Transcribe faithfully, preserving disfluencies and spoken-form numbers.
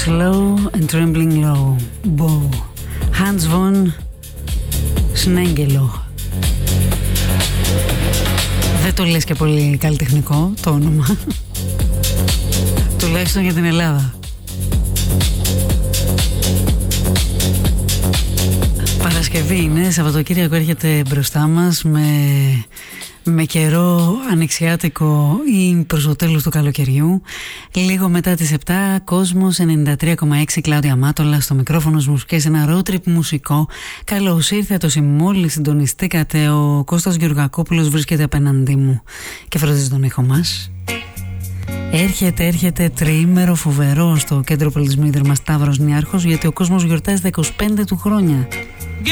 Slow and Trembling Low, Bow, Hans von Schnengelo. Δεν το λες και πολύ καλλιτεχνικό το όνομα, τουλάχιστον για την Ελλάδα. Παρασκευή είναι, Σαββατοκύριακο έρχεται μπροστά μας με, με καιρό ανοιξιάτικο ή προς το τέλος του καλοκαιριού. Λίγο μετά τις επτά, Κόσμος ενενήντα τρία κόμμα έξι, Κλάουδια Μάτολα στο μικρόφωνο μουσικές, ένα road trip μουσικό. Καλώς ήρθατε όσοι μόλις συντονιστήκατε. Ο Κώστας Γεωργακόπουλος βρίσκεται απέναντί μου και φροντίζει τον ήχο μας. Έρχεται, έρχεται τριήμερο φοβερό στο Κέντρο Πολιτισμού Ίδρυμα Σταύρος Νιάρχος, γιατί ο κόσμος γιορτάζει τα είκοσι πέντε του χρόνια.